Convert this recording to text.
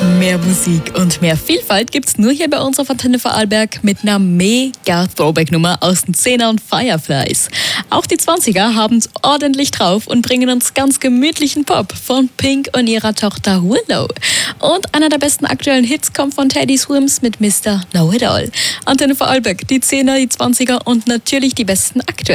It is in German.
Mehr Musik und mehr Vielfalt gibt's nur hier bei uns auf Antenne Vorarlberg mit einer mega Throwback-Nummer aus den 10ern Fireflies. Auch die 20er haben's ordentlich drauf und bringen uns ganz gemütlichen Pop von Pink und ihrer Tochter Willow. Und einer der besten aktuellen Hits kommt von Teddy Swims mit Mr. Know It All. Antenne Vorarlberg, die 10er, die 20er und natürlich die besten aktuellen.